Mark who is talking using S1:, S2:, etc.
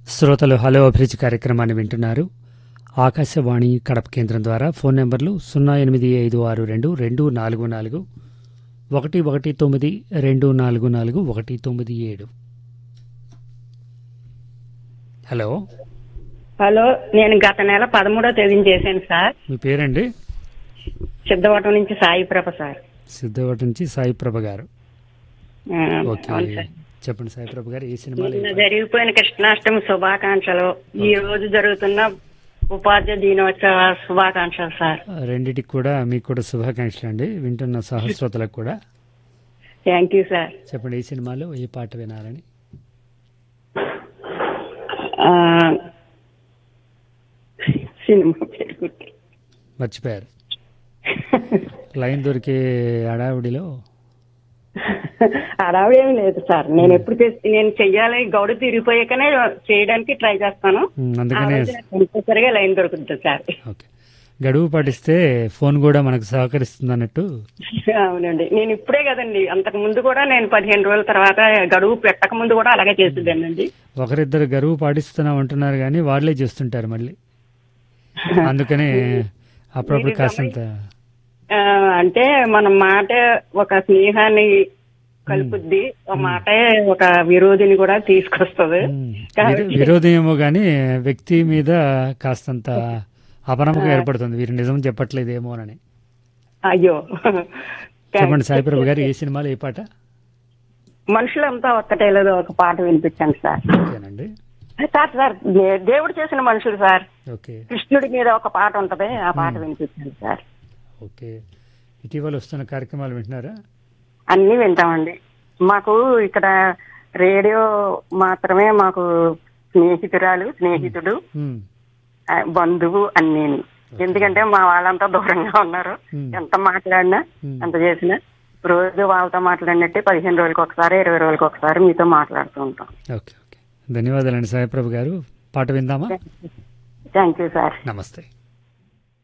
S1: శ్రోతలు హలో అభిరుచి కార్యక్రమాన్ని వింటున్నారు. ఆకాశవాణి కడప కేంద్రం ద్వారా ఫోన్ నెంబర్లు 085642119244197. హలో
S2: హలో, నేను గత నెల 13వ తేదీని చేశాను సార్.
S1: మీ పేరండి?
S2: సిద్ధవటం నుంచి సాయి ప్రభ సార్.
S1: సిద్ధవటం నుంచి సాయి ప్రభ గారు. ఓకే,
S2: అవును సార్.
S1: చెప్పండి సాయి ప్రభ గారు, ఈ సినిమాలో
S2: నిన్న జరిగిపోయిన కృష్ణాష్టమి శుభాకాంక్షలు, ఈ రోజు జరుగుతున్న ఉపాధ్యాయ దినోత్సవ శుభాకాంక్షలు సార్.
S1: రెండిటికి కూడా మీకు కూడా శుభాకాంక్షలు అండి, వింటున్న సహస్రోతలకు కూడా.
S2: Thank you sir.
S1: చెప్పండి, ఈ సినిమాలో ఏ పాట వినాలని?
S2: సినిమా పేరు
S1: మర్చిపోయారు. లైన్ దొరికే హడావిడిలో
S2: అడావిడేమీ లేదు సార్. నేను ఎప్పుడు నేను చెయ్యాలి, గౌడ తిరిగిపోయాకనే చేయడానికి ట్రై చేస్తాను.
S1: అందుకనే
S2: కంపల్సరిగా లైన్ దొరుకుతుంది సార్.
S1: ఓకే, గడువు పాటిస్తే ఫోన్ కూడా మనకు సహకరిస్తుంది అన్నట్టు.
S2: అవునండి, నేను ఇప్పుడే కదండి, అంతకు ముందు కూడా నేను 15 రోజుల తర్వాత గడువు పెట్టక ముందు కూడా అలాగే చేస్తుందండి.
S1: ఒకరిద్దరు గడువు పాటిస్తున్నాం అంటున్నారు కానీ వాళ్ళే చేస్తుంటారు మళ్ళీ, అందుకనే అప్పుడప్పుడు కాస్తంత
S2: అంటే మన మాట ఒక స్నేహాన్ని కలుపుద్ది, ఒక మాటే ఒక విరోధిని కూడా తీసుకొస్తుంది.
S1: విరోధం ఏమో గానీ వ్యక్తి మీద కాస్తంత అపనమ్మకం ఏర్పడుతుంది, వీరు నిజం చెప్పట్లేదేమో అని.
S2: అయ్యో,
S1: చెప్పండి సాయి ప్రభు గారు, ఏ సినిమాలో ఏ పాట?
S2: మనుషులంతా ఒక్కటే లేదో ఒక పాట వినిపించండి సార్.
S1: ఓకేనండి
S2: సార్. సార్, దేవుడు చేసిన మనుషులు సార్.
S1: ఓకే,
S2: కృష్ణుడి మీద ఒక పాట ఉంటది, ఆ పాట వినిపించండి సార్.
S1: ఓకే, ఇటీవల వస్తున్న కార్యక్రమాలు వింటున్నారా?
S2: అన్ని వింటామండి. మాకు ఇక్కడ రేడియో మాత్రమే మాకు స్నేహితుడు, బంధువు అన్నీ. ఎందుకంటే మా వాళ్ళంతా దూరంగా ఉన్నారు. ఎంత మాట్లాడినా ఎంత చేసినా రోజు వాళ్ళతో మాట్లాడినట్టే 15 రోజులకు ఒకసారి 20 రోజులకు ఒకసారి మీతో మాట్లాడుతూ ఉంటాం.
S1: ఓకే ఓకే, ధన్యవాదాలండి సాయి ప్రభు గారు. పాట విందామా?
S2: Thank you sir.
S1: నమస్తే.